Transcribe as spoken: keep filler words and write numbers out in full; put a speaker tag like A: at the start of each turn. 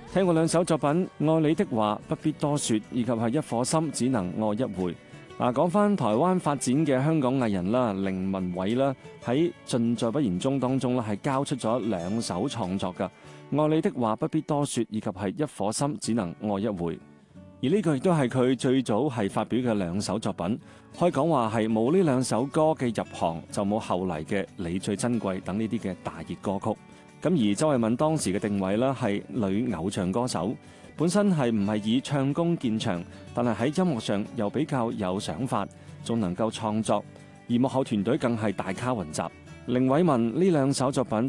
A: 聽過兩首作品《愛你的話不必多說》，以及係一顆心只能愛一回。嗱，講翻台灣發展嘅香港藝人啦，凌文偉啦，喺盡在不言中當中咧，係交出咗兩首創作㗎，《愛你的話不必多說》，以及係一顆心只能愛一回。而呢個亦都係佢最早係發表嘅兩首作品，可以講話係冇呢兩首歌嘅入行，就冇後嚟嘅《你最珍貴》等呢啲嘅大熱歌曲。咁而周慧敏當時嘅定位啦，係女偶像歌手，本身係唔係以唱功見長，但係喺音樂上又比較有想法，仲能夠創作，而幕後團隊更係大咖雲集。凌偉文呢兩首作品